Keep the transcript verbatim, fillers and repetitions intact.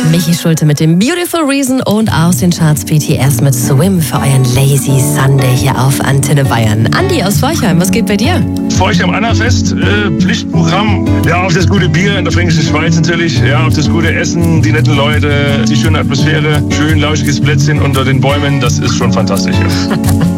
Michi Schulte mit dem Beautiful Reason und aus den Charts B T S mit Swim für euren Lazy Sunday hier auf Antenne Bayern. Andi aus Forchheim, was geht bei dir? Forchheim Annafest, äh, Pflichtprogramm. Ja, auf das gute Bier in der Fränkischen Schweiz natürlich. Ja, auf das gute Essen, die netten Leute, die schöne Atmosphäre, schön lauschiges Plätzchen unter den Bäumen. Das ist schon fantastisch. Ja.